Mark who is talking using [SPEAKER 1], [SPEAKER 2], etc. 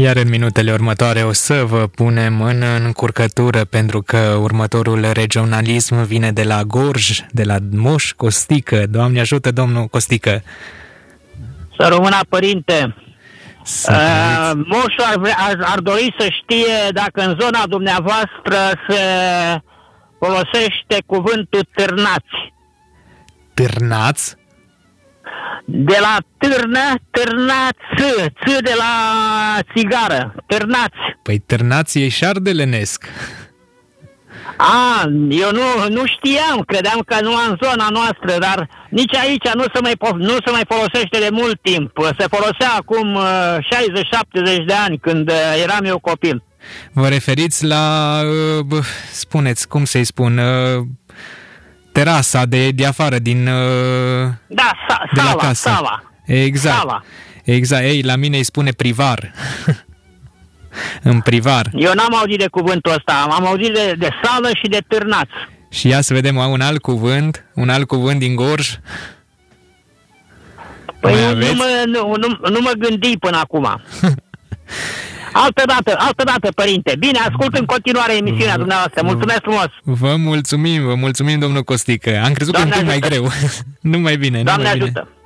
[SPEAKER 1] Iar în minutele următoare o să vă punem în încurcătură, pentru că următorul regionalism vine de la Gorj, de la Moș Costică. Doamne ajută, domnul Costică!
[SPEAKER 2] Să rămână, părinte! Moșul ar dori să știe dacă în zona dumneavoastră se folosește cuvântul târnați.
[SPEAKER 1] Târnați?
[SPEAKER 2] De la târnă, târnați, ț de la țigară, târnați.
[SPEAKER 1] Păi târnați e șardelenesc.
[SPEAKER 2] Eu nu știam, credeam că nu în zona noastră, dar nici aici nu se mai folosește de mult timp. Se folosea acum 60-70 de ani, când eram eu copil.
[SPEAKER 1] Vă referiți la, spuneți, cum să-i spun, terasa de afară din
[SPEAKER 2] da,
[SPEAKER 1] de la casă.
[SPEAKER 2] sala.
[SPEAKER 1] Exact.
[SPEAKER 2] Sala.
[SPEAKER 1] Exact. Ei, la mine îi spune privar. În privar.
[SPEAKER 2] Eu n-am auzit de cuvântul ăsta, am auzit de sală și de târnați.
[SPEAKER 1] Și ia să vedem un alt cuvânt din Gorj.
[SPEAKER 2] Păi nu mă gândi până acum. Altă dată, părinte. Bine, ascult în continuare emisiunea dumneavoastră. Mulțumesc frumos.
[SPEAKER 1] Vă mulțumim, domnul Costică. Am crezut că e un pic mai greu. Numai bine.
[SPEAKER 2] Doamne ajută.